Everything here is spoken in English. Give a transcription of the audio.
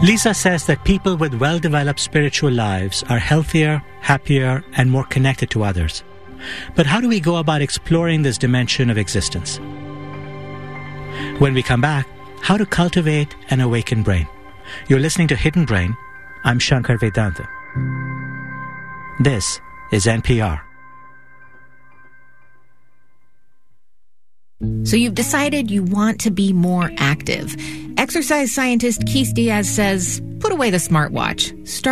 Lisa says that people with well-developed spiritual lives are healthier, happier, and more connected to others. But how do we go about exploring this dimension of existence? When we come back, how to cultivate an awakened brain. You're listening to Hidden Brain. I'm Shankar Vedanta. This is NPR. So you've decided you want to be more active. Exercise scientist Keith Diaz says, put away the smartwatch. Start